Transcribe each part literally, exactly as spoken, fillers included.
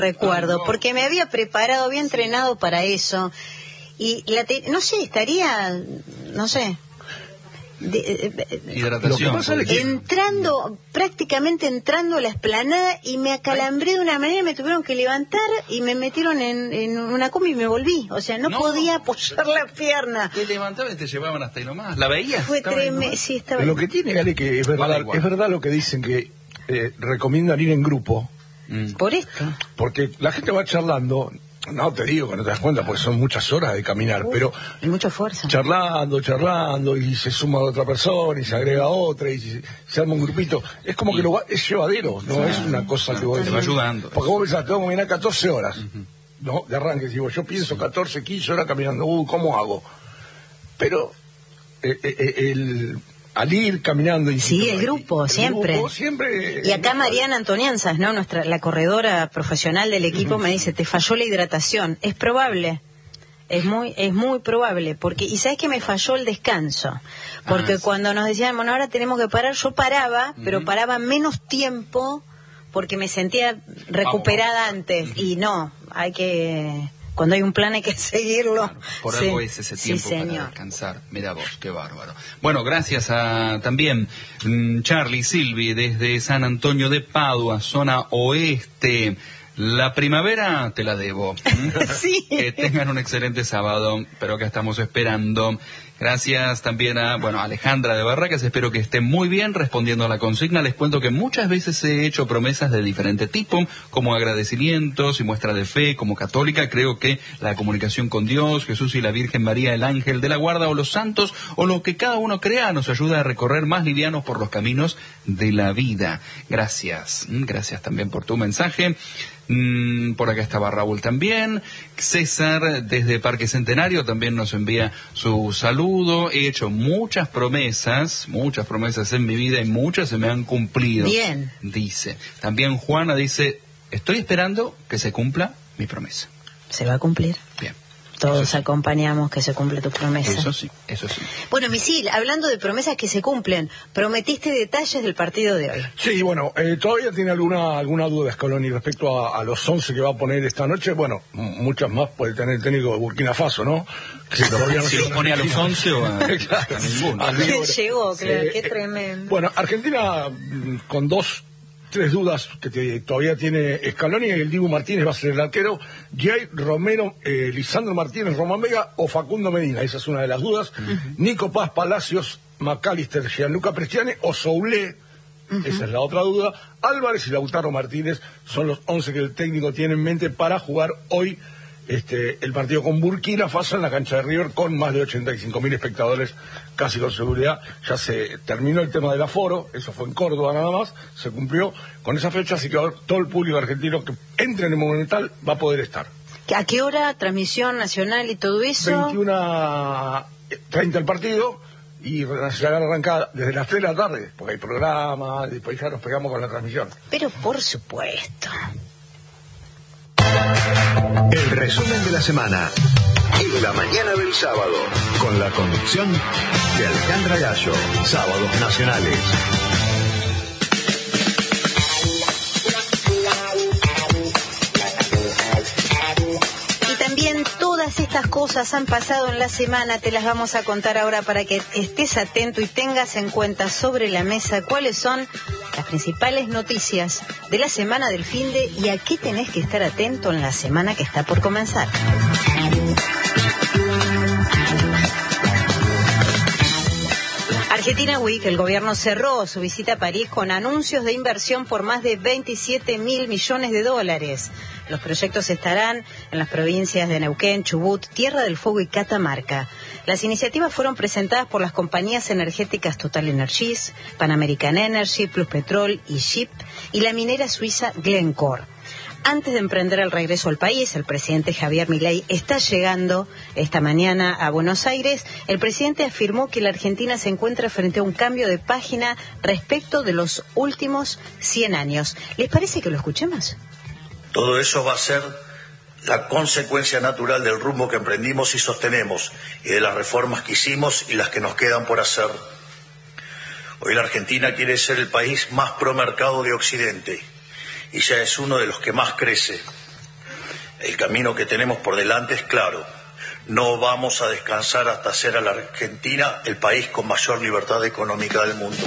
recuerdo, ah, no. porque me había preparado, había entrenado para eso. Y la te, no sé, estaría, no sé... De, de, hidratación entrando prácticamente entrando a la explanada y me acalambré de una manera, me tuvieron que levantar y me metieron en, en una combi y me volví, o sea, no, no. podía apoyar la pierna. Te levantaban y te llevaban hasta ahí nomás. ¿La veías? Fue tremendo. Sí, estaba... Lo que tiene, Ale, que es verdad, es verdad lo que dicen, que eh, recomiendan ir en grupo. Mm. Por esto. Porque la gente va charlando. No te digo que no te das cuenta, porque son muchas horas de caminar, Uf, pero... Y mucha fuerza. Charlando, charlando, y se suma otra persona, y se agrega otra, y se, se arma un grupito. Es como y... que lo va, es llevadero, no ah, es una cosa que vos... Te va ayudando. Porque vos pensás, tengo que caminar catorce horas, uh-huh. ¿no? De arranque, digo, yo pienso catorce, quince horas caminando, uy, ¿cómo hago? Pero eh, eh, el... al ir caminando... Sí, el grupo, el siempre. Grupo, siempre. Y acá Mariana Antonianzas, ¿no? Nuestra, la corredora profesional del equipo, me dice, te falló la hidratación. Es probable, es muy es muy probable, porque y sabes que me falló el descanso, porque ah, sí. cuando nos decían, bueno, ahora tenemos que parar, yo paraba, uh-huh. pero paraba menos tiempo, porque me sentía recuperada Vamos. antes, uh-huh. y no, hay que... Cuando hay un plan hay que seguirlo. Claro, por sí. algo es ese tiempo sí, para descansar. Mira vos, qué bárbaro. Bueno, gracias a también mmm, Charlie Silvi desde San Antonio de Padua, zona oeste. La primavera te la debo. Sí. Que tengan un excelente sábado, pero acá estamos esperando. Gracias también a, bueno, Alejandra de Barracas, espero que esté muy bien respondiendo a la consigna. Les cuento que muchas veces he hecho promesas de diferente tipo, como agradecimientos y muestra de fe, como católica. Creo que la comunicación con Dios, Jesús y la Virgen María, el ángel de la guarda, o los santos, o lo que cada uno crea, nos ayuda a recorrer más livianos por los caminos de la vida. Gracias. Gracias también por tu mensaje. Mm, por acá estaba Raúl también. César desde Parque Centenario también nos envía su saludo. He hecho muchas promesas, muchas promesas en mi vida y muchas se me han cumplido. Bien. Dice. También Juana dice, estoy esperando que se cumpla mi promesa. ¿Se va a cumplir? Bien. Todos sí. acompañamos que se cumple tu promesa. Eso sí, eso sí. Bueno, Misil, hablando de promesas que se cumplen, prometiste detalles del partido de hoy. Sí, bueno, eh, todavía tiene alguna alguna duda Scaloni respecto a, a los once que va a poner esta noche. Bueno, m- muchas más puede tener el técnico de Burkina Faso, ¿no? Que todavía no si lo pone a los once o a, claro, a ninguno. A llegó, claro, eh, qué tremendo. Bueno, Argentina con dos... tres dudas que te, todavía tiene Scaloni. El Dibu Martínez va a ser el arquero, Jay Romero, eh, Lisandro Martínez, Román Vega o Facundo Medina, esa es una de las dudas. Uh-huh. Nico Paz, Palacios, McAllister, Gianluca Prestiani o Soulé, uh-huh. esa es la otra duda. Álvarez y Lautaro Martínez son los once que el técnico tiene en mente para jugar hoy este el partido con Burkina Faso en la cancha de River, con más de ochenta y cinco mil espectadores, casi con seguridad. Ya se terminó el tema del aforo, eso fue en Córdoba nada más, se cumplió con esa fecha, así que todo el público argentino que entre en el Monumental va a poder estar. ¿A qué hora? ¿Transmisión nacional y todo eso? veintiuna treinta el partido, y se arranca desde las tres de la tarde, porque hay programa, después ya nos pegamos con la transmisión. Pero por supuesto. El resumen de la semana en la mañana del sábado, con la conducción de Alejandra Gallo. Sábados Nacionales. Y también todas estas cosas han pasado en la semana, te las vamos a contar ahora para que estés atento y tengas en cuenta sobre la mesa cuáles son las principales noticias de la semana del finde y a qué tenés que estar atento en la semana que está por comenzar. Argentina Week, el gobierno cerró su visita a París con anuncios de inversión por más de veintisiete mil millones de dólares. Los proyectos estarán en las provincias de Neuquén, Chubut, Tierra del Fuego y Catamarca. Las iniciativas fueron presentadas por las compañías energéticas Total Energies, Pan American Energy, Plus Petrol y Ship y la minera suiza Glencore. Antes de emprender el regreso al país, el presidente Javier Milei está llegando esta mañana a Buenos Aires. El presidente afirmó que la Argentina se encuentra frente a un cambio de página respecto de los últimos cien años. ¿Les parece que lo escuchemos? Todo eso va a ser la consecuencia natural del rumbo que emprendimos y sostenemos, y de las reformas que hicimos y las que nos quedan por hacer. Hoy la Argentina quiere ser el país más promercado de Occidente, y ya es uno de los que más crece. El camino que tenemos por delante es claro. No vamos a descansar hasta hacer a la Argentina el país con mayor libertad económica del mundo.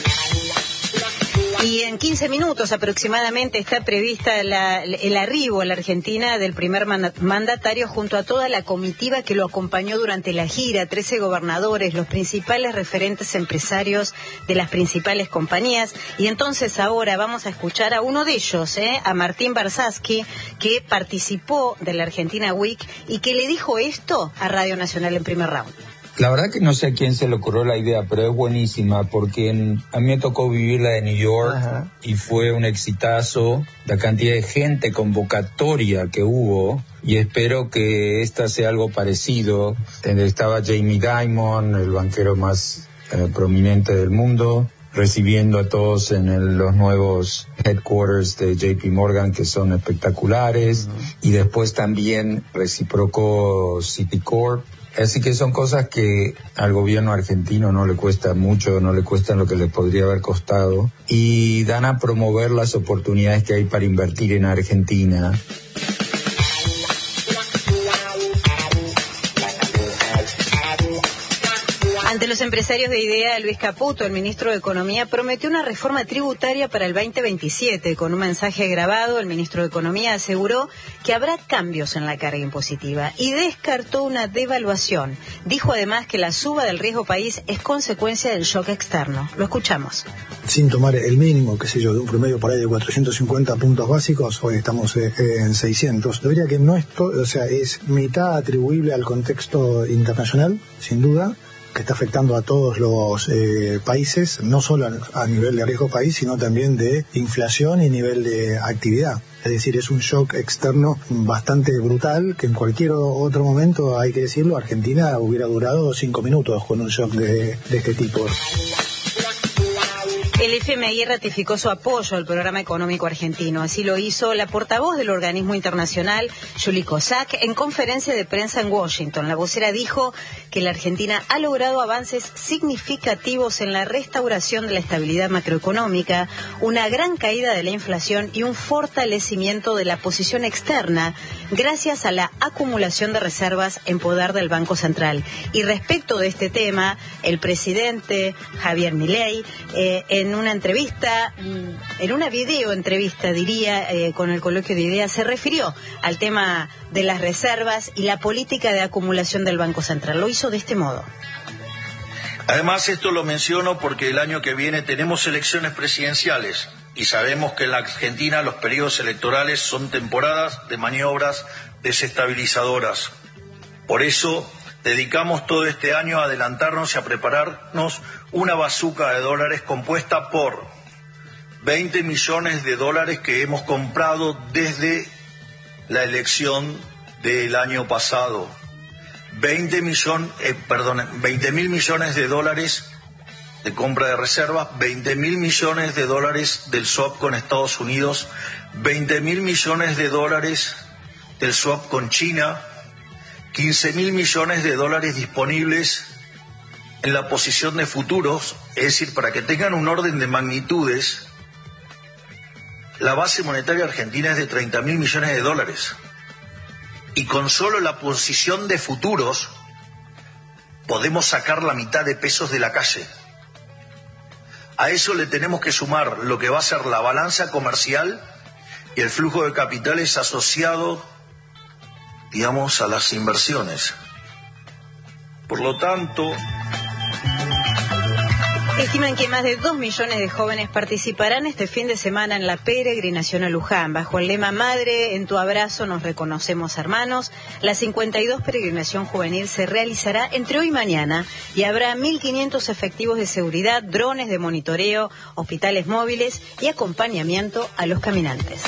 Y en quince minutos aproximadamente está prevista la, el arribo a la Argentina del primer mandatario junto a toda la comitiva que lo acompañó durante la gira, trece gobernadores, los principales referentes empresarios de las principales compañías. Y entonces ahora vamos a escuchar a uno de ellos, ¿eh? a Martín Barsaski, que participó de la Argentina Week y que le dijo esto a Radio Nacional en primer round. La verdad que no sé a quién se le ocurrió la idea, pero es buenísima, porque en, a mí me tocó vivir la de New York. Ajá. Y fue un exitazo, la cantidad de gente, convocatoria que hubo, y espero que esta sea algo parecido. Estaba Jamie Dimon, el banquero más eh, prominente del mundo, recibiendo a todos en el, los nuevos headquarters de J P Morgan, que son espectaculares, uh-huh. y después también reciprocó Citicorp. Así que son cosas que al gobierno argentino no le cuesta mucho, no le cuestan lo que le podría haber costado, y dan a promover las oportunidades que hay para invertir en Argentina. Ante los empresarios de IDEA, Luis Caputo, el ministro de Economía, prometió una reforma tributaria para el veinte veintisiete. Con un mensaje grabado, el ministro de Economía aseguró que habrá cambios en la carga impositiva y descartó una devaluación. Dijo además que la suba del riesgo país es consecuencia del shock externo. Lo escuchamos. Sin tomar el mínimo, qué sé yo, de un promedio por ahí de cuatrocientos cincuenta puntos básicos, hoy estamos eh, en seiscientos. Yo diría que no es, to- o sea, es mitad atribuible al contexto internacional, sin duda, que está afectando a todos los eh, países, no solo a, a nivel de riesgo país, sino también de inflación y nivel de actividad. Es decir, es un shock externo bastante brutal, que en cualquier otro momento, hay que decirlo, Argentina hubiera durado cinco minutos con un shock de, de este tipo. El F M I ratificó su apoyo al programa económico argentino. Así lo hizo la portavoz del organismo internacional, Julie Kozak, en conferencia de prensa en Washington. La vocera dijo que la Argentina ha logrado avances significativos en la restauración de la estabilidad macroeconómica, una gran caída de la inflación y un fortalecimiento de la posición externa gracias a la acumulación de reservas en poder del Banco Central. Y respecto de este tema, el presidente Javier Milei, eh, en En una entrevista, en una video entrevista, diría, eh, con el coloquio de ideas, se refirió al tema de las reservas y la política de acumulación del Banco Central. Lo hizo de este modo. Además, esto lo menciono porque el año que viene tenemos elecciones presidenciales y sabemos que en la Argentina los periodos electorales son temporadas de maniobras desestabilizadoras. Por eso dedicamos todo este año a adelantarnos y a prepararnos una bazuca de dólares compuesta por veinte millones de dólares que hemos comprado desde la elección del año pasado, veinte millón, eh, perdón, veinte mil millones de dólares de compra de reservas, veinte mil millones de dólares del swap con Estados Unidos, veinte mil millones de dólares del swap con China, quince mil millones de dólares disponibles en la posición de futuros. Es decir, para que tengan un orden de magnitudes, la base monetaria argentina es de treinta mil millones de dólares. Y con solo la posición de futuros podemos sacar la mitad de pesos de la calle. A eso le tenemos que sumar lo que va a ser la balanza comercial y el flujo de capitales asociado, digamos, a las inversiones. Por lo tanto, estiman que más de dos millones de jóvenes participarán este fin de semana en la peregrinación a Luján. Bajo el lema Madre, en tu abrazo nos reconocemos hermanos, la cincuenta y dos peregrinación juvenil se realizará entre hoy y mañana y habrá mil quinientos efectivos de seguridad, drones de monitoreo, hospitales móviles y acompañamiento a los caminantes.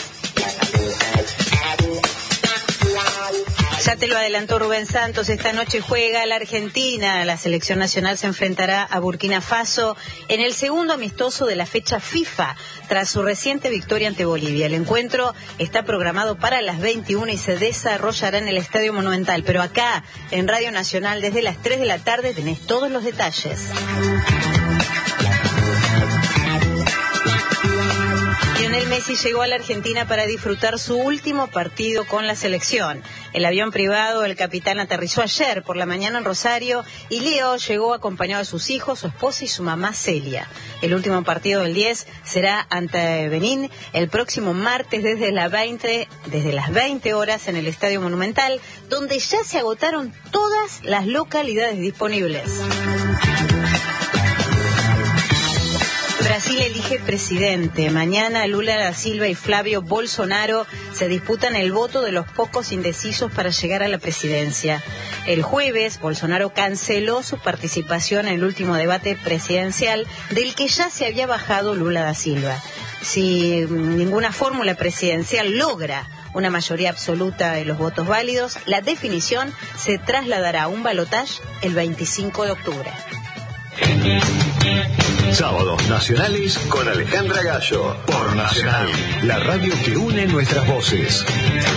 Ya te lo adelantó Rubén Santos, esta noche juega la Argentina. La selección nacional se enfrentará a Burkina Faso en el segundo amistoso de la fecha FIFA, tras su reciente victoria ante Bolivia. El encuentro está programado para las veintiuna y se desarrollará en el Estadio Monumental. Pero acá, en Radio Nacional, desde las tres de la tarde, tenés todos los detalles. Y en el Messi llegó a la Argentina para disfrutar su último partido con la selección. El avión privado del capitán aterrizó ayer por la mañana en Rosario y Leo llegó acompañado de sus hijos, su esposa y su mamá Celia. El último partido del diez será ante Benín el próximo martes desde, la veinte, desde las veinte horas en el Estadio Monumental, donde ya se agotaron todas las localidades disponibles. Brasil elige presidente. Mañana Lula da Silva y Flavio Bolsonaro se disputan el voto de los pocos indecisos para llegar a la presidencia. El jueves, Bolsonaro canceló su participación en el último debate presidencial del que ya se había bajado Lula da Silva. Si ninguna fórmula presidencial logra una mayoría absoluta de los votos válidos, la definición se trasladará a un balotaje el veinticinco de octubre. Sábados Nacionales con Alejandra Gallo por Nacional, la radio que une nuestras voces.